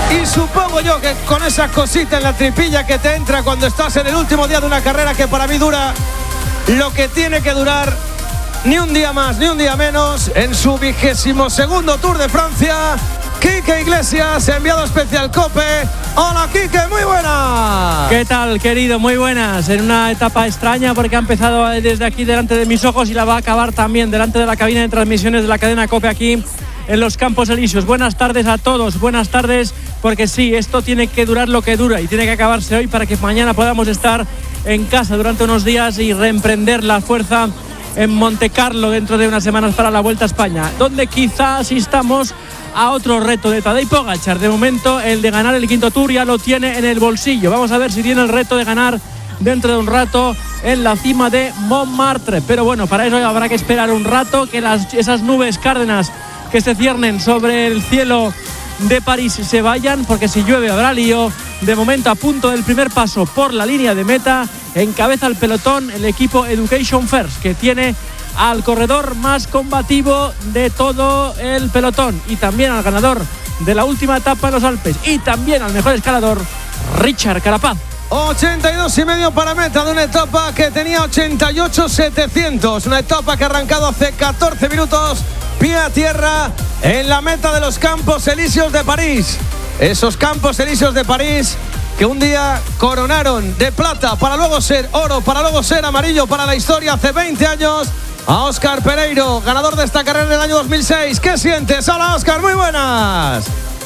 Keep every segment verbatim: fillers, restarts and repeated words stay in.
Y supongo yo que con esa cosita en la tripilla que te entra cuando estás en el último día de una carrera que para mí dura lo que tiene que durar, ni un día más ni un día menos, en su vigésimo segundo Tour de Francia, Quique Iglesias, enviado especial COPE. Hola Quique, muy buenas. ¿Qué tal, querido? Muy buenas. En una etapa extraña porque ha empezado desde aquí delante de mis ojos y la va a acabar también delante de la cabina de transmisiones de la cadena COPE aquí en los Campos Elíseos. Buenas tardes a todos, buenas tardes, porque sí, esto tiene que durar lo que dura y tiene que acabarse hoy para que mañana podamos estar en casa durante unos días y reemprender la fuerza en Montecarlo dentro de unas semanas para la Vuelta a España, donde quizás asistamos a otro reto de Tadej Pogačar. De momento el de ganar el quinto Tour ya lo tiene en el bolsillo. Vamos a ver si tiene el reto de ganar dentro de un rato en la cima de Montmartre, pero bueno, para eso habrá que esperar un rato que las, esas nubes cárdenas que se ciernen sobre el cielo de París se vayan, porque si llueve habrá lío. De momento, a punto del primer paso por la línea de meta, encabeza el pelotón el equipo Education First, que tiene al corredor más combativo de todo el pelotón y también al ganador de la última etapa en los Alpes y también al mejor escalador, Richard Carapaz. ochenta y dos y medio para meta de una etapa que tenía ochenta y ocho setecientos, una etapa que ha arrancado hace catorce minutos, pie a tierra en la meta de los Campos Elíseos de París. Esos Campos Elíseos de París que un día coronaron de plata para luego ser oro, para luego ser amarillo para la historia hace veinte años a Óscar Pereiro, ganador de esta carrera en el año dos mil seis. ¿Qué sientes? Hola Óscar, muy buenas.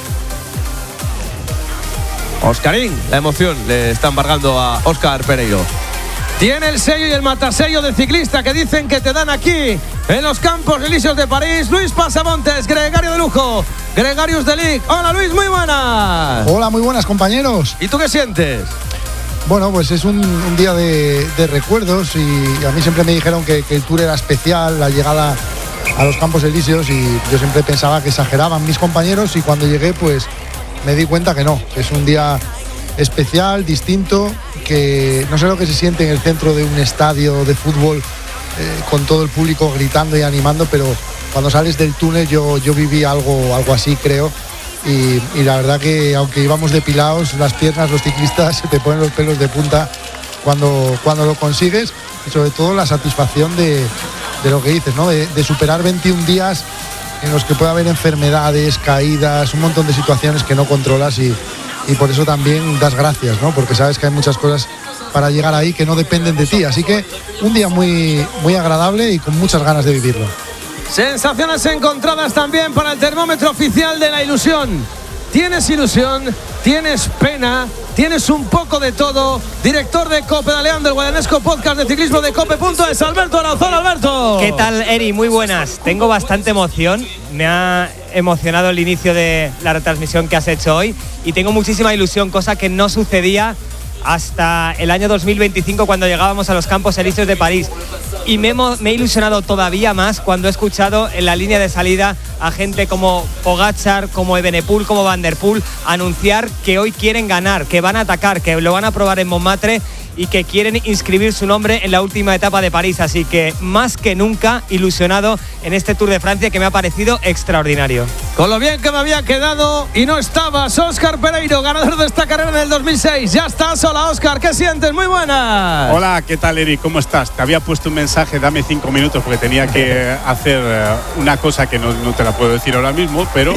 Óscarín, la emoción le está embargando a Óscar Pereiro. Tiene el sello y el matasello del ciclista que dicen que te dan aquí en los Campos Elíseos de París. Luis Pasamontes, gregario de lujo, Gregarius de Lig. Hola Luis, muy buenas. Hola, muy buenas compañeros. ¿Y tú qué sientes? Bueno, pues es un, un día de, de recuerdos y a mí siempre me dijeron que, que el Tour era especial, la llegada a los Campos Elíseos, y yo siempre pensaba que exageraban mis compañeros, y cuando llegué pues me di cuenta que no, que es un día especial, distinto, que no sé lo que se siente en el centro de un estadio de fútbol eh, con todo el público gritando y animando, pero cuando sales del túnel yo, yo viví algo, algo así, creo. Y, y la verdad que aunque íbamos depilados las piernas, los ciclistas, se te ponen los pelos de punta cuando, cuando lo consigues, y sobre todo la satisfacción de, de lo que dices, ¿no? De, de superar veintiún días en los que puede haber enfermedades, caídas, un montón de situaciones que no controlas, y, y por eso también das gracias, ¿no? Porque sabes que hay muchas cosas para llegar ahí que no dependen de ti, así que un día muy, muy agradable y con muchas ganas de vivirlo. Sensaciones encontradas también para el termómetro oficial de la ilusión. Tienes ilusión, tienes pena, tienes un poco de todo. Director de COPE Pedaleando, el guadanesco podcast de ciclismo de cope punto es, Alberto Aranzón. Alberto, ¿qué tal, Eri? Muy buenas. Tengo bastante emoción. Me ha emocionado el inicio de la retransmisión que has hecho hoy y tengo muchísima ilusión, cosa que no sucedía hasta el año dos mil veinticinco, cuando llegábamos a los Campos Elíseos de París. Y me, me he ilusionado todavía más cuando he escuchado en la línea de salida a gente como Pogačar, como Evenepoel, como Van der Poel anunciar que hoy quieren ganar, que van a atacar, que lo van a probar en Montmartre y que quieren inscribir su nombre en la última etapa de París. Así que más que nunca ilusionado en este Tour de Francia, que me ha parecido extraordinario. Con lo bien que me había quedado y no estabas, Óscar Pereiro, ganador de esta carrera en el dos mil seis. Ya estás. Hola Óscar, ¿qué sientes? Muy buenas. Hola, ¿qué tal, Eric? ¿Cómo estás? Te había puesto un mensaje, dame cinco minutos porque tenía que hacer una cosa que no, no te la puedo decir ahora mismo, pero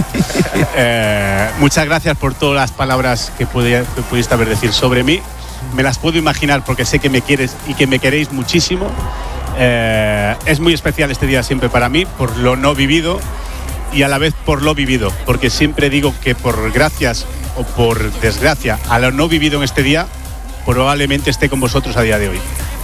eh, muchas gracias por todas las palabras que, podía, que pudiste haber decir sobre mí. Me las puedo imaginar porque sé que me quieres y que me queréis muchísimo. Eh, es muy especial este día siempre para mí, por lo no vivido y a la vez por lo vivido, porque siempre digo que por gracias o por desgracia a lo no vivido en este día, probablemente esté con vosotros a día de hoy.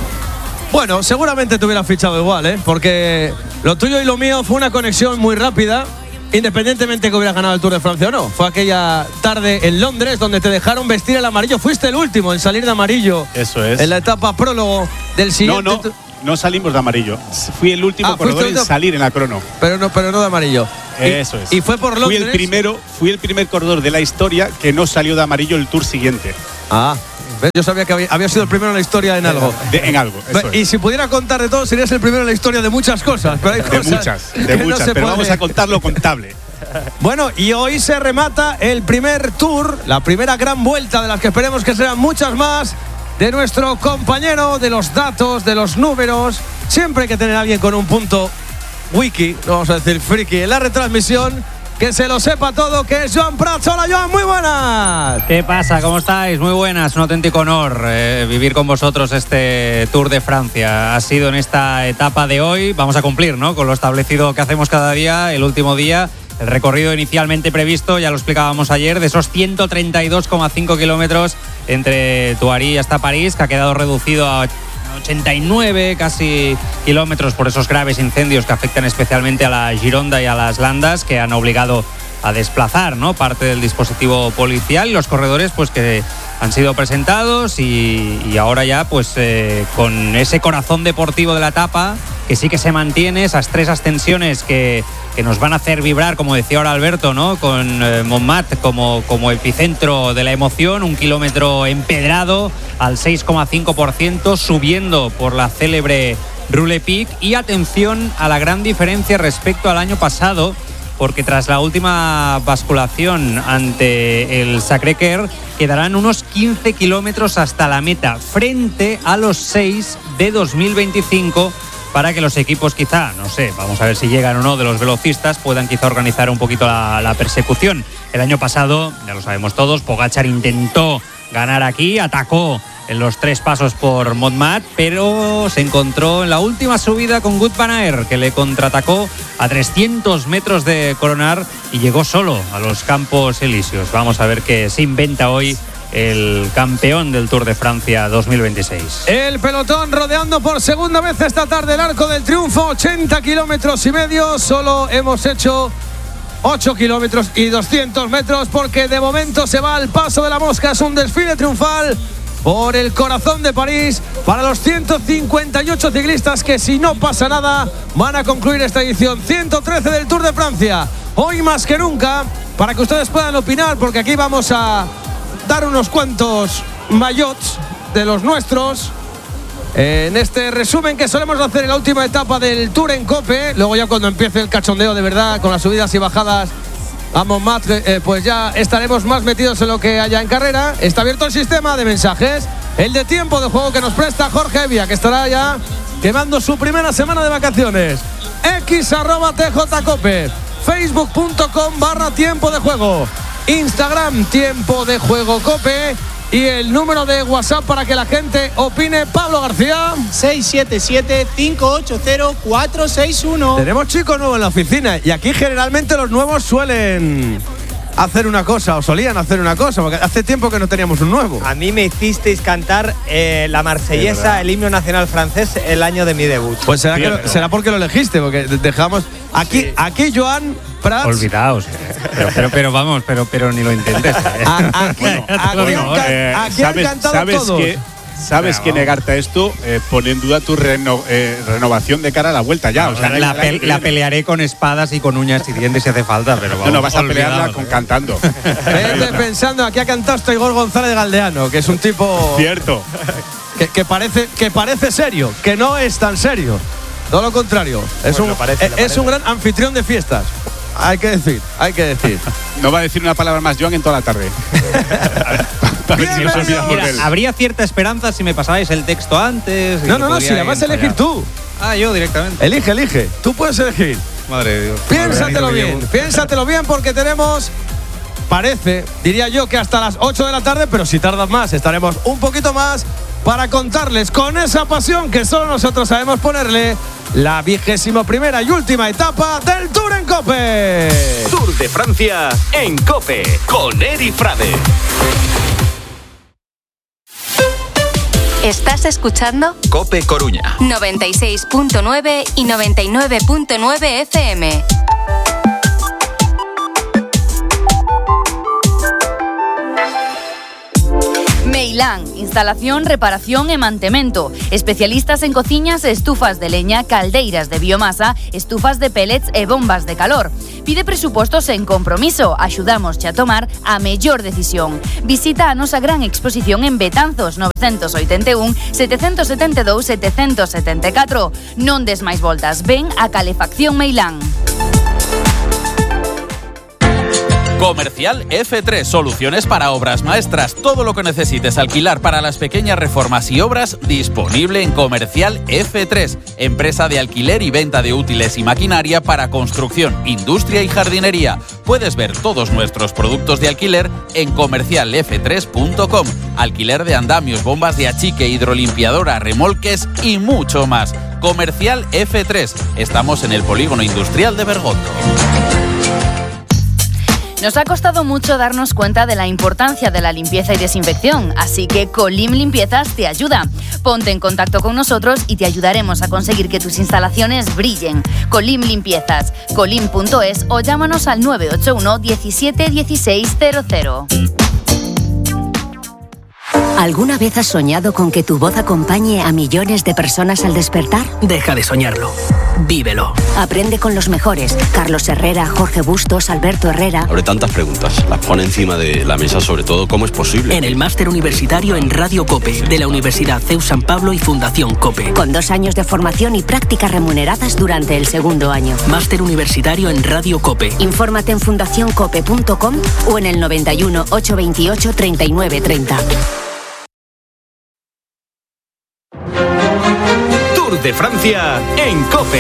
Bueno, seguramente te hubiera fichado igual, ¿eh? Porque lo tuyo y lo mío fue una conexión muy rápida, independientemente que hubieras ganado el Tour de Francia o no. Fue aquella tarde en Londres donde te dejaron vestir el amarillo. Fuiste el último en salir de amarillo. Eso es. En la etapa prólogo del siguiente. No, no, no salimos de amarillo. Fui el último ah, corredor en salir en la crono. Pero no, pero no de amarillo. Eso y, es. Y fue por Londres. Fui el primero, fui el primer corredor de la historia que no salió de amarillo el Tour siguiente. Ah. Yo sabía que había, había sido el primero en la historia en algo. De, en algo, eso Y es. si pudiera contar de todo, serías el primero en la historia de muchas cosas. Pero hay de cosas muchas, de muchas. No pero puede. Vamos a contar lo contable. Bueno, y hoy se remata el primer tour, la primera gran vuelta de las que esperemos que sean muchas más, de nuestro compañero de los datos, de los números. Siempre hay que tener a alguien con un punto wiki, no vamos a decir friki, en la retransmisión, que se lo sepa todo, que es Joan Prats. Hola, Joan, muy buenas. ¿Qué pasa? ¿Cómo estáis? Muy buenas, un auténtico honor eh, vivir con vosotros este Tour de Francia. Ha sido en esta etapa de hoy, vamos a cumplir, ¿no?, con lo establecido que hacemos cada día, el último día. El recorrido inicialmente previsto, ya lo explicábamos ayer, de esos ciento treinta y dos coma cinco kilómetros entre Thoiry hasta París, que ha quedado reducido a ochenta y nueve casi kilómetros por esos graves incendios que afectan especialmente a la Gironda y a las Landas, que han obligado a desplazar, ¿no?, parte del dispositivo policial, y los corredores pues que han sido presentados y, y ahora ya pues eh, con ese corazón deportivo de la etapa, que sí que se mantiene, esas tres ascensiones que, que nos van a hacer vibrar, como decía ahora Alberto, ¿no?, con eh, Montmartre como, como epicentro de la emoción, un kilómetro empedrado al seis coma cinco por ciento, subiendo por la célebre Rule Peak, y atención a la gran diferencia respecto al año pasado, porque tras la última basculación ante el Sacré-Cœur quedarán unos quince kilómetros hasta la meta, frente a los seis de dos mil veinticinco, para que los equipos quizá, no sé, vamos a ver si llegan o no, de los velocistas, puedan quizá organizar un poquito la, la persecución. El año pasado, ya lo sabemos todos, Pogačar intentó ganar aquí, atacó en los tres pasos por Montmartre, pero se encontró en la última subida con Wout van Aert, que le contraatacó a trescientos metros de coronar y llegó solo a los Campos Elíseos. Vamos a ver qué se inventa hoy el campeón del Tour de Francia dos mil veintiséis. El pelotón rodeando por segunda vez esta tarde el Arco del Triunfo, ochenta kilómetros y medio. Solo hemos hecho ocho kilómetros y doscientos metros, porque de momento se va al paso de la mosca. Es un desfile triunfal por el corazón de París para los ciento cincuenta y ocho ciclistas que, si no pasa nada, van a concluir esta edición ciento trece del Tour de Francia. Hoy más que nunca, para que ustedes puedan opinar, porque aquí vamos a dar unos cuantos maillots de los nuestros en este resumen que solemos hacer en la última etapa del Tour en COPE. Luego ya cuando empiece el cachondeo de verdad, con las subidas y bajadas a Montmartre, eh, pues ya estaremos más metidos en lo que haya en carrera. Está abierto el sistema de mensajes, el de tiempo de juego que nos presta Jorge Evia, que estará ya quemando su primera semana de vacaciones. X arroba tjcope, facebook punto com barra tiempo de juego, Instagram tiempo de juego cope, y el número de WhatsApp para que la gente opine. Pablo García, seis siete siete, cinco ocho cero, cuatro seis uno. Tenemos chicos nuevos en la oficina y aquí generalmente los nuevos suelen hacer una cosa, o solían hacer una cosa, porque hace tiempo que no teníamos un nuevo. A mí me hicisteis cantar eh, la marsellesa, el himno nacional francés, el año de mi debut. Pues será, Bien, que lo, será porque lo elegiste, porque dejamos aquí, Sí. aquí Joan Prats. Olvidaos, pero, pero, pero vamos, pero, pero ni lo intentes. ¿eh? A- aquí, Bueno, ya te aquí lo digo han ahora. can- Eh, aquí han sabes cantado sabes todos. que sabes Pero que vamos. negarte a esto eh, pone en duda tu reno- eh, renovación de cara a la vuelta ya. O sea, la, la pe- la pelearé con espadas y con uñas y dientes si hace falta, pero vamos. No, no, vas a olvidaos, pelearla con ¿eh? cantando. Vete pensando, aquí ha cantado hasta Igor González Galdeano, que es un tipo Cierto. que, que parece, que parece serio, que no es tan serio. Todo lo contrario, es, Pues un, lo parece, es, lo es parece. un gran anfitrión de fiestas. Hay que decir, hay que decir. No va a decir una palabra más Joan en toda la tarde. A ver si nos olvidamos Mira, de él. habría cierta esperanza si me pasabais el texto antes. y No, lo no, no, podría si la vas a elegir ensayar. tú. Ah, yo directamente. Elige, elige. Tú puedes elegir. Madre de Dios. Piénsatelo Madre de bien, Dios. piénsatelo bien, porque tenemos, parece, diría yo que hasta las ocho de la tarde, pero si tardas más, estaremos un poquito más para contarles con esa pasión que solo nosotros sabemos ponerle, la vigésimo primera y última etapa del Tour en COPE. Tour de Francia en COPE con Eri Frade. Estás escuchando COPE Coruña. noventa y seis punto nueve y noventa y nueve punto nueve F M. Meilán, instalación, reparación e mantemento. Especialistas en cociñas e estufas de leña, caldeiras de biomasa, estufas de pellets e bombas de calor. Pide presupostos en compromiso. Axudamos a tomar a mellor decisión. Visita a nosa gran exposición en Betanzos, novecientos ochenta y uno, setecientos setenta y dos, setecientos setenta y catro. Non des máis voltas, ven a Calefacción Meilán. Comercial F tres, soluciones para obras maestras. Todo lo que necesites alquilar para las pequeñas reformas y obras, disponible en Comercial F tres, empresa de alquiler y venta de útiles y maquinaria para construcción, industria y jardinería. Puedes ver todos nuestros productos de alquiler en comercial f tres punto com. Alquiler de andamios, bombas de achique, hidrolimpiadora, remolques y mucho más. Comercial F tres. Estamos en el Polígono Industrial de Bergondo. Nos ha costado mucho darnos cuenta de la importancia de la limpieza y desinfección, así que Colim Limpiezas te ayuda. Ponte en contacto con nosotros y te ayudaremos a conseguir que tus instalaciones brillen. Colim Limpiezas, colim punto es o llámanos al nueve ocho uno diecisiete dieciséis cero cero. ¿Alguna vez has soñado con que tu voz acompañe a millones de personas al despertar? Deja de soñarlo. Vívelo. Aprende con los mejores. Carlos Herrera, Jorge Bustos, Alberto Herrera. Abre tantas preguntas. Las pone encima de la mesa, sobre todo, ¿cómo es posible? En el máster universitario en Radio COPE de la Universidad C E U San Pablo y Fundación COPE. Con dos años de formación y prácticas remuneradas durante el segundo año. Máster universitario en Radio COPE. Infórmate en fundación cope punto com o en el noventa y uno, ochocientos veintiocho, treinta y nueve treinta. Tour de Francia en COPE.